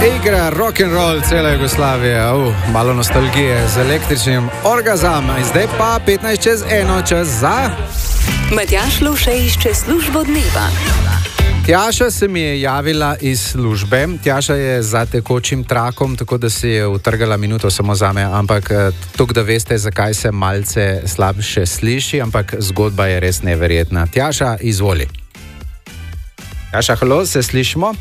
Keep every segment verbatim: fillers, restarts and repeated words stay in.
Igra rock'n'roll cela Jugoslavija, uh, malo nostalgije z električnim orgazom. Zdaj pa petnajst čez eno čas za... Matjaž Lovše išče službo dneva. Tjaša se mi je javila iz službe. Tjaša je za tekočim trakom, tako da si je utrgala minuto samo zame, ampak tukaj, da veste, zakaj se malce slabše sliši, ampak zgodba je res neverjetna. Tjaša, izvoli. Tjaša, halo, se slišimo?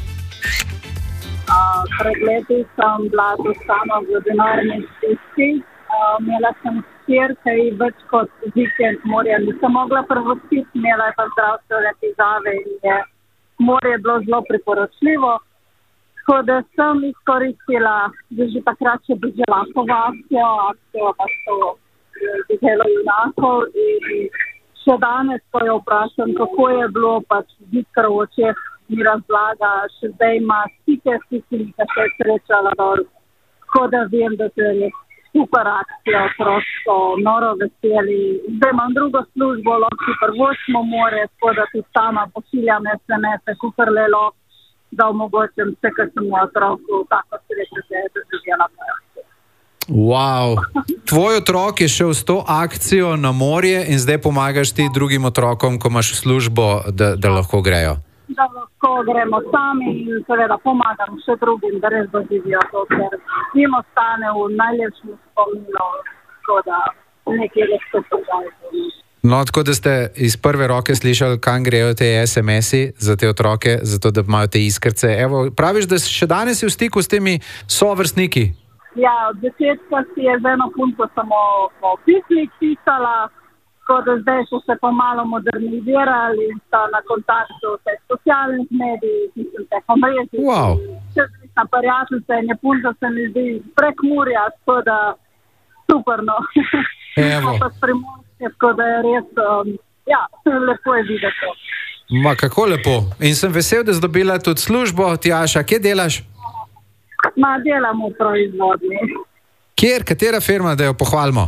Uh, pred leti sem bila tu sama v denarni stiski. Uh, imela sem hčerke in več kot vikend morja nisem mogla prvostiti, imela je pa zdravstvene težave in je morje bilo zelo priporočljivo. Tako da sem izkoristila, da že takrat še bežela po akcijo, akcijo pa so beželo junakov in še danes, ko jo vprašam, kako je bilo, pač zikr v očeh mi razlaga, še zdaj ima stike s tistimi, ki se je srečala dol. Tako da vem, da to je res super akcija, prosto, noro veseli. Zdaj imam drugo službo, lahko prvočno more, tako da tudi sama pošiljam es em es-e, kukor lelo, da omogočim vse, kar sem v otroku, tako sreče se je doživela moja. Wow. Tvoj otrok je šel s to akcijo na morje in zdaj pomagaš ti drugim otrokom, ko imaš službo, da, da lahko grejo. Da lahko gremo sami in seveda pomagam še drugim, da res doživijo to, ker jim ostane v najlepšem spominu, tako da nekaj res to požaljamo. No, tako da ste iz prve roke slišali, kam grejo te es em es-i za te otroke, zato da imajo te iskrce. Evo, praviš, da še danes si v stiku s temi sovrstniki? Ja, od desetka si je z eno punco samo o pismih pisala, tako da zdaj so se pa malo modernizirali in sta na kontaktu vseh socialnih medij, mislim, teh omrežij. Wow. Še na prijateljce in je punca se mi zdi prek Murja, tako da superno. Evo. Pa s Primorske, tako da je res, um, ja, lepo je videti. Ma, kako lepo. In sem vesel, da si dobila tudi službo. Tjaša, kje delaš? Ma, delam v proizvodni. Kjer? Katera firma, da jo pohvalimo?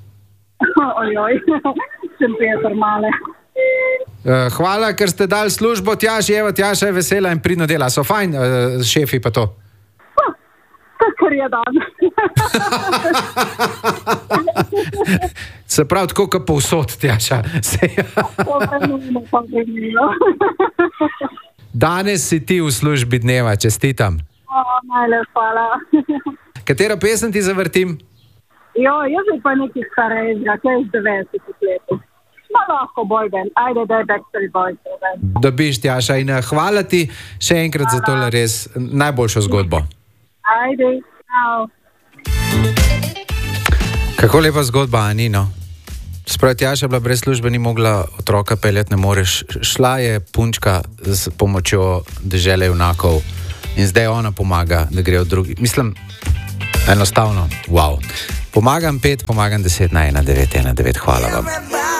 Ojoj, Šempeter male. Uh, hvala, ker ste dali službo Tjaši. Evo, Tjaša je vesela in pridno dela. So fajn, uh, šefi pa to? Kar je dan. Se pravi, tako kot povsod, Tjaša. Povrnimo, povrnimo. Danes si ti v službi dneva, čestitam. O, najlepša hvala. Katero pesem ti zavrtim? Jo, jaz je pa nekaj starejšega, kaj iz devetdesetih letov. Ma lahko boyband, ajde, daj Backstreet Boys. Dobiš, Tjaša, in hvala ti še enkrat hvala. Za tole res najboljšo zgodbo. Ajde, čau. Kako lepa zgodba, Anino. Sprav, Tjaša je bila brez službe, ni mogla otroka peljati, ne moreš. Šla je punčka s pomočjo dežele junakov in zdaj ona pomaga, da grejo drugi. Mislim, enostavno, wow. Pomagam pet, pomagam deset na ena devet ena devet. Hvala vam.